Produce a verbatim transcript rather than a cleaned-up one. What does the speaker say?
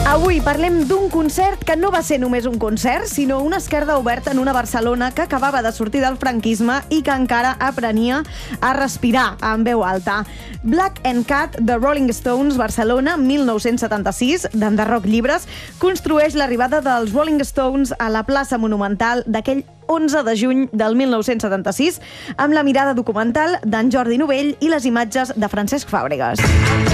Avui parlem d'un concert que no va ser només un concert, sinó una esquerda oberta en una Barcelona que acabava de sortir del franquisme i que encara aprenia a respirar en veu alta. Black and Cat, The Rolling Stones, Barcelona, mil nou-cents setanta-sis, d'Enderroc Llibres, construeix l'arribada dels Rolling Stones a la plaça Monumental d'aquell onze de juny del mil nou-cents setanta-sis, amb la mirada documental d'en Jordi Novell i les imatges de Francesc Fàbregas.